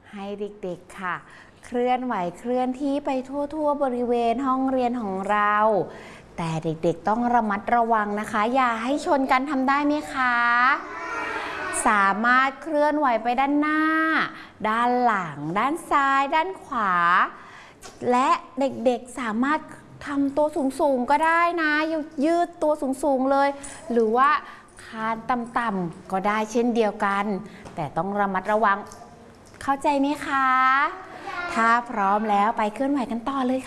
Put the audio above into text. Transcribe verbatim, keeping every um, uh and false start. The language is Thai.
ให้เด็กๆค่ะเคลื่อนไหวเคลื่อนที่ไปทั่วๆบริเวณห้องเรียนของเราแต่เด็กๆต้องระมัดระวังนะคะอย่าให้ชนกันทำได้ไหมคะสามารถเคลื่อนไหวไปด้านหน้าด้านหลังด้านซ้ายด้านขวาและเด็กๆสามารถทำตัวสูงๆก็ได้นะยืดตัวสูงๆเลยหรือว่าคานต่ำๆก็ได้เช่นเดียวกันแต่ต้องระมัดระวังเข้าใจไหมคะถ้าพร้อมแล้วไปเคลื่อนไหวกันต่อเลยค่ะ